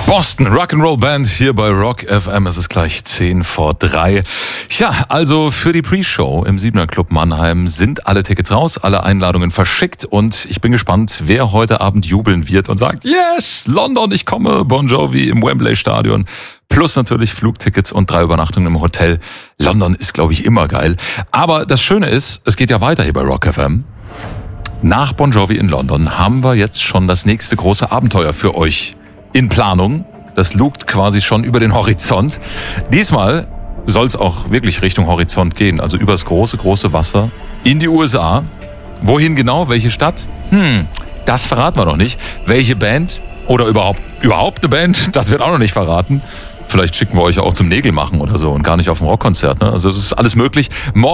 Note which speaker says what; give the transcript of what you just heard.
Speaker 1: Boston Rock'n'Roll Band hier bei Rock FM. Es ist gleich 3:10. Ja, also für die Pre-Show im 7er Club Mannheim sind alle Tickets raus, alle Einladungen verschickt und ich bin gespannt, wer heute Abend jubeln wird und sagt, yes, London, ich komme, Bon Jovi im Wembley Stadion. Plus natürlich Flugtickets und 3 Übernachtungen im Hotel. London ist, glaube ich, immer geil. Aber das Schöne ist, es geht ja weiter hier bei Rock FM. Nach Bon Jovi in London haben wir jetzt schon das nächste große Abenteuer für euch in Planung. Das lugt quasi schon über den Horizont. Diesmal soll es auch wirklich Richtung Horizont gehen, also übers große Wasser in die USA. Wohin genau? Welche Stadt? Das verraten wir noch nicht. Welche Band oder überhaupt eine Band? Das wird auch noch nicht verraten. Vielleicht schicken wir euch auch zum Nägelmachen oder so und gar nicht auf ein Rockkonzert. Ne? Also es ist alles möglich.